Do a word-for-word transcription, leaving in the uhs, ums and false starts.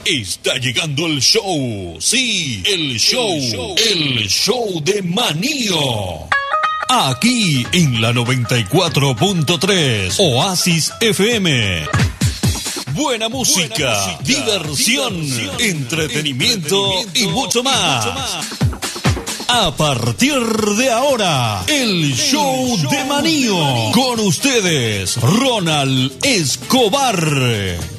Está llegando el show, sí, el show, el show de Manío. Aquí en la noventa y cuatro punto tres, Oasis F M. Buena música, Buena música diversión, diversión, entretenimiento, entretenimiento y mucho más. Y mucho más. A partir de ahora, el, el show, show de Manío. De Manío. Con ustedes, Ronald Escobar.